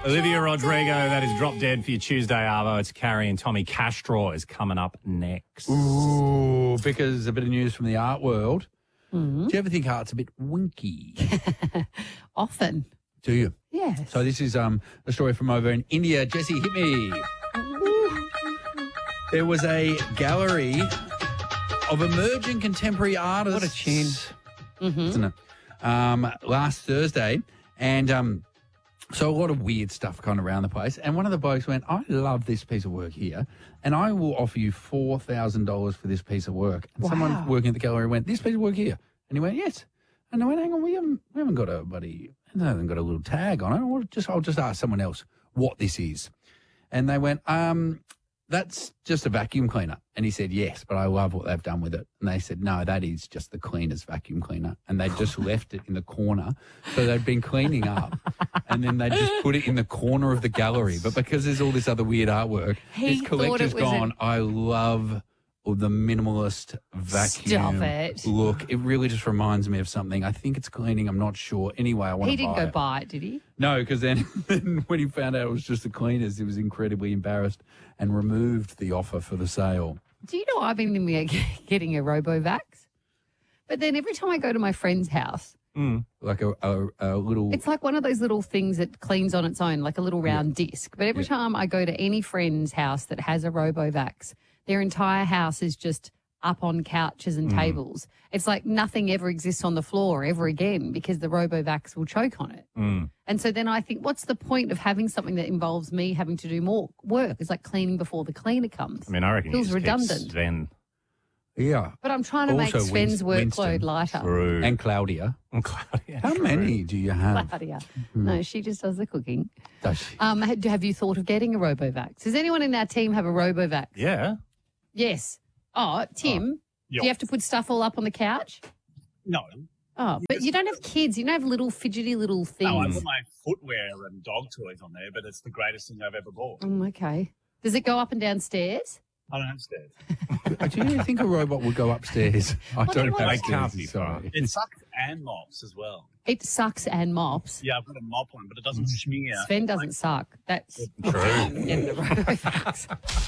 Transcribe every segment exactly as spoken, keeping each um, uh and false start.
Olivia Drop Rodrigo, Dead. that is Drop Dead for your Tuesday, Arvo. It's Carrie and Tommy. Cash Draw is coming up next. Ooh, because a bit of news from the art world. Mm-hmm. Do you ever think art's a bit winky? Often. Do you? Yes. So this is um, a story from over in India. Jesse, hit me. There was a gallery of emerging contemporary artists. What a tune. Mm-hmm. Isn't it? Um, last Thursday. And um, so a lot of weird stuff kind of around the place. And one of the blokes went, I love this piece of work here, and I will offer you four thousand dollars for this piece of work. And Wow. someone working at the gallery went, this piece of work here. And he went, yes. And I went, hang on, we haven't, we haven't got a buddy, we haven't got a little tag on it. I'll just, I'll just ask someone else what this is. And they went, um, that's just a vacuum cleaner. And he said, yes, but I love what they've done with it. And they said, no, that is just the cleaner's vacuum cleaner. And they just left it in the corner. So they'd been cleaning up and then they just put it in the corner of the gallery. But because there's all this other weird artwork, He this thought collector's it was gone, an- I love the minimalist vacuum Stop it. look. It really just reminds me of something. I think it's cleaning. I'm not sure. Anyway, I want He to didn't buy go it. buy it, did he? No, because then, then when he found out it was just the cleaners, he was incredibly embarrassed and removed the offer for the sale. Do you know I've been thinking about getting a RoboVax? But then every time I go to my friend's house, Like a, a, a little... it's like one of those little things that cleans on its own, like a little round disc. But every Yeah. time I go to any friend's house that has a RoboVax, their entire house is just up on couches and tables. It's like nothing ever exists on the floor ever again because the RoboVax will choke on it. And so then I think, what's the point of having something that involves me having to do more work? It's like cleaning before the cleaner comes. I mean, I reckon Feels you just keep redundant. Sven Yeah. But I'm trying to make Also Sven's Win- workload Winston. lighter. through. And Claudia. And Claudia. How True. many do you have? Claudia. No, she just does the cooking. Does she? Um, ha- have you thought of getting a RoboVax? Does anyone in our team have a RoboVax? Yeah. Yes. Oh, Tim, do you have to put stuff all up on the couch? No. Oh, but you don't have kids. You don't have little fidgety little things. No, I put my footwear and dog toys on there, but it's the greatest thing I've ever bought. Oh, okay. Does it go up and down stairs? I don't have stairs. Do you think a robot would go upstairs? I What don't do you have want? They can't stairs, be sorry. far. It sucks and mops as well. It sucks and mops. Yeah, I've got a mop one, but it doesn't smear. Sven doesn't suck. That's True. getting the RoboVax.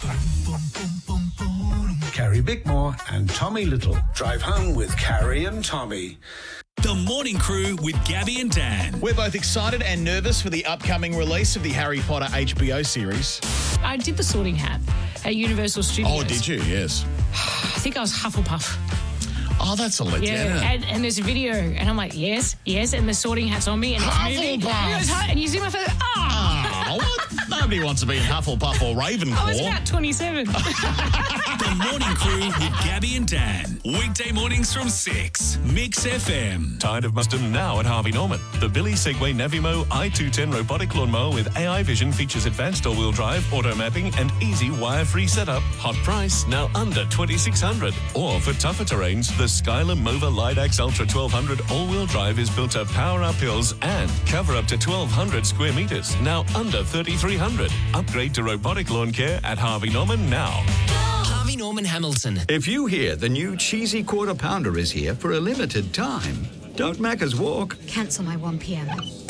Carrie Bickmore and Tommy Little. Drive home with Carrie and Tommy. The Morning Crew with Gabby and Dan. We're both excited and nervous for the upcoming release of the Harry Potter H B O series. I did the Sorting Hat at Universal Studios. Oh, did you? Yes. I think I was Hufflepuff. Oh, that's a legend. Yeah, and, and there's a video, and I'm like, yes, yes, and the Sorting Hat's on me, and it's moving. Hufflepuff. And you see my face, ah! Oh, what? Nobody wants to be in Hufflepuff or Ravenclaw. I was about twenty-seven. The Morning Crew with Gabby and Dan. Weekday mornings from six. Mix F M. Tide of Mustard now at Harvey Norman. The Billy Segway Navimo i two ten robotic lawnmower with A I vision features advanced all-wheel drive, auto mapping, and easy wire-free setup. Hot price now under twenty-six hundred dollars. Or for tougher terrains, the Skylar Mova Lidax Ultra twelve hundred all-wheel drive is built to power up hills and cover up to twelve hundred square meters. Now under thirty-three hundred dollars. Upgrade to robotic lawn care at Harvey Norman now. Harvey Norman Hamilton. If you hear the new cheesy quarter pounder is here for a limited time, don't Macca's walk, Cancel my one p.m.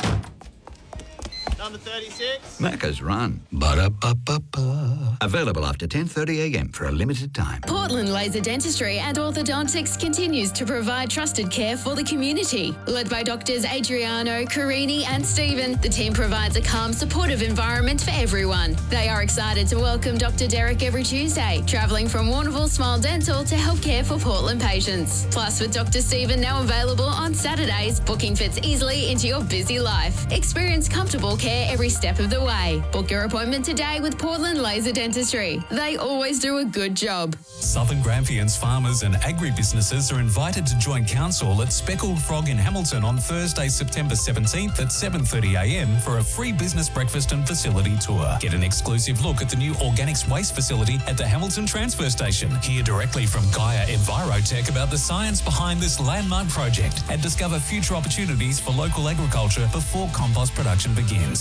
Number thirty-six. Macca's run. Ba-da-ba-ba-ba. Available after ten thirty a.m. for a limited time. Portland Laser Dentistry and Orthodontics continues to provide trusted care for the community. Led by doctors Adriano, Carini and Stephen, the team provides a calm, supportive environment for everyone. They are excited to welcome Doctor Derek every Tuesday, travelling from Warrnambool Smile Dental to help care for Portland patients. Plus, with Doctor Stephen now available on Saturdays, booking fits easily into your busy life. Experience comfortable care every step of the way. Book your appointment today with Portland Laser Dentistry. They always do a good job. Southern Grampians farmers and agribusinesses are invited to join council at Speckled Frog in Hamilton on Thursday, September seventeenth at seven thirty a.m. for a free business breakfast and facility tour. Get an exclusive look at the new organics waste facility at the Hamilton Transfer Station. Hear directly from Gaia Envirotech about the science behind this landmark project and discover future opportunities for local agriculture before compost production begins.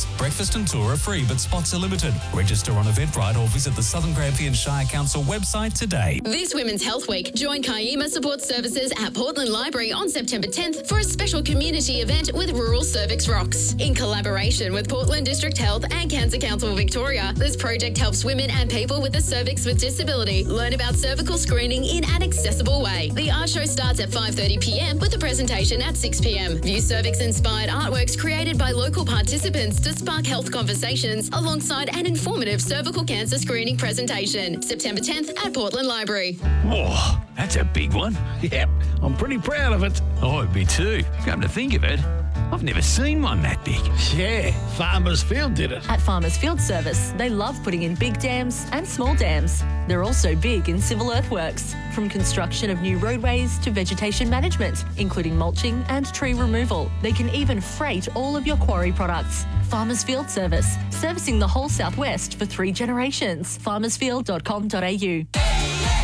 Service. Breakfast and tour are free, but spots are limited. Register on Eventbrite or visit the Southern Grampian Shire Council website today. This Women's Health Week, join Kaima Support Services at Portland Library on September tenth for a special community event with Rural Cervix Rocks. In collaboration with Portland District Health and Cancer Council Victoria, this project helps women and people with a cervix with disability learn about cervical screening in an accessible way. The art show starts at five thirty p m with a presentation at six p m. View cervix-inspired artworks created by local participants to spark health conversations alongside an informative cervical cancer screening presentation. September tenth at Portland Library. Oh, that's a big one. Yep, I'm pretty proud of it. Oh, me too. Come to think of it, I've never seen one that big. Yeah, Farmers Field did it. At Farmers Field Service, they love putting in big dams and small dams. They're also big in civil earthworks, from construction of new roadways to vegetation management, including mulching and tree removal. They can even freight all of your quarry products. Farmers Field Service, servicing the whole southwest for three generations. farmersfield dot com dot a u.